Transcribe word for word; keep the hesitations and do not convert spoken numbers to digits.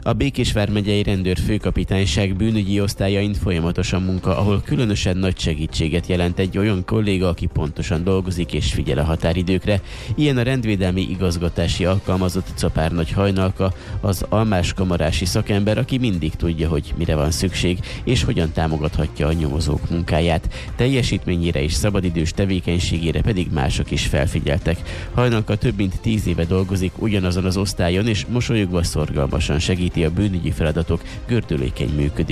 A Békés vármegyei rendőrfőkapitányság bűnügyi osztályain folyamatosan munka, ahol különösen nagy segítséget jelent egy olyan kolléga, aki pontosan dolgozik és figyel a határidőkre. Ilyen a rendvédelmi igazgatási alkalmazott Czapárnagy Hajnalka, az almáskamarási szakember, aki mindig tudja, hogy mire van szükség, és hogyan támogathatja a nyomozók munkáját. Teljesítményére és szabadidős tevékenységére pedig mások is felfigyeltek. Hajnalka több mint tíz éve dolgozik ugyanazon az osztályon, és mosolyogva szorgalmasan segíti a bűnügyi feladatok gördülékeny működését.